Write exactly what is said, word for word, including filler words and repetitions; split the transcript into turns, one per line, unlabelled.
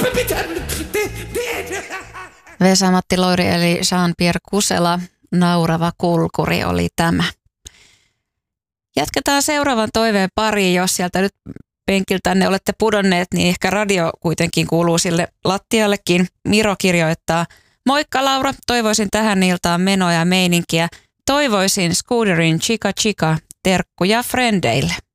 mitä nyt teet?
Vesa-Matti Loiri eli Jean-Pierre Kusela, naurava kulkuri oli tämä. Jatketaan seuraavan toiveen pariin, jos sieltä nyt penkiltänne olette pudonneet, niin ehkä radio kuitenkin kuuluu sille lattiallekin. Miro kirjoittaa, moikka Laura, toivoisin tähän iltaan menoa ja meininkiä. Toivoisin Scooterin Chica Chica, terkkuja frendeille.